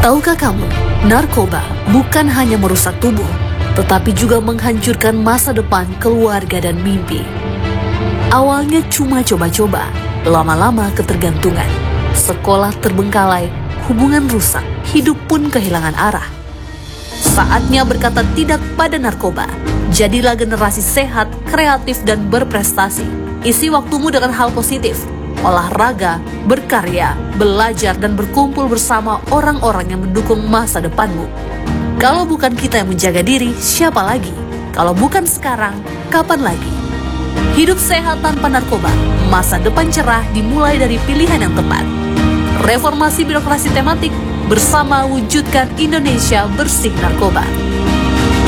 Tahukah kamu, narkoba bukan hanya merusak tubuh, tetapi juga menghancurkan masa depan keluarga dan mimpi. Awalnya cuma coba-coba, lama-lama ketergantungan. Sekolah terbengkalai, hubungan rusak, hidup pun kehilangan arah. Saatnya berkata tidak pada narkoba. Jadilah generasi sehat, kreatif, dan berprestasi. Isi waktumu dengan hal positif. Olahraga, berkarya, belajar, dan berkumpul bersama orang-orang yang mendukung masa depanmu. Kalau bukan kita yang menjaga diri, siapa lagi? Kalau bukan sekarang, kapan lagi? Hidup sehat tanpa narkoba, masa depan cerah dimulai dari pilihan yang tepat. Reformasi birokrasi tematik, bersama wujudkan Indonesia bersih narkoba.